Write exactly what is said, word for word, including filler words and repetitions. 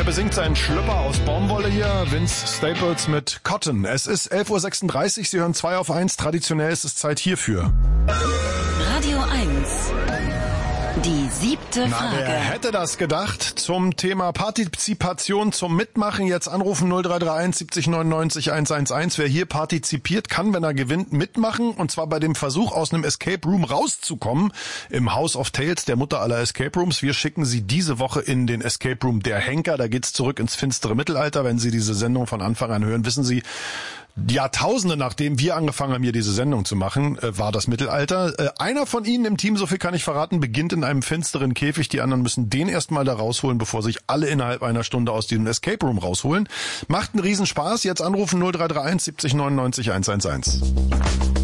besingt seinen Schlüpper aus Baumwolle hier. Vince Staples mit Cotton. Es ist elf Uhr sechsunddreißig, Sie hören zwei auf eins. Traditionell ist es Zeit hierfür. Radio eins. Die siebte Na, Frage. wer hätte das gedacht? Zum Thema Partizipation, zum Mitmachen. Jetzt anrufen null drei drei eins siebzig neunundneunzig hundertelf. Wer hier partizipiert, kann, wenn er gewinnt, mitmachen. Und zwar bei dem Versuch, aus einem Escape Room rauszukommen. Im House of Tales, der Mutter aller Escape Rooms. Wir schicken Sie diese Woche in den Escape Room Der Henker. Da geht's zurück ins finstere Mittelalter. Wenn Sie diese Sendung von Anfang an hören, wissen Sie, Jahrtausende nachdem wir angefangen haben, hier diese Sendung zu machen, äh, war das Mittelalter. Äh, einer von Ihnen im Team, so viel kann ich verraten, beginnt in einem finsteren Käfig. Die anderen müssen den erstmal da rausholen, bevor sich alle innerhalb einer Stunde aus diesem Escape Room rausholen. Macht einen Riesenspaß. Jetzt anrufen null drei drei eins siebzig neunundneunzig hundertelf.